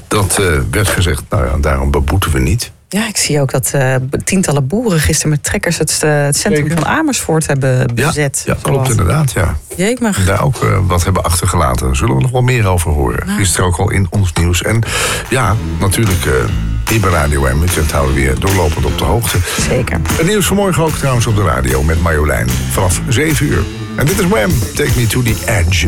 Dat werd gezegd, nou ja, daarom beboeten we niet. Ja, ik zie ook dat tientallen boeren gisteren met trekkers het centrum Zeker. van Amersfoort hebben bezet. Ja, klopt inderdaad, ja. Jeekmig. Daar ook wat hebben achtergelaten. Daar zullen we nog wel meer over horen. Gisteren ook al in ons nieuws. En ja, natuurlijk, hier bij Radio M. Het houden we weer doorlopend op de hoogte. Zeker. Het nieuws vanmorgen ook trouwens op de radio met Marjolein. Vanaf 7 uur. En dit is Wham! Take Me to the Edge.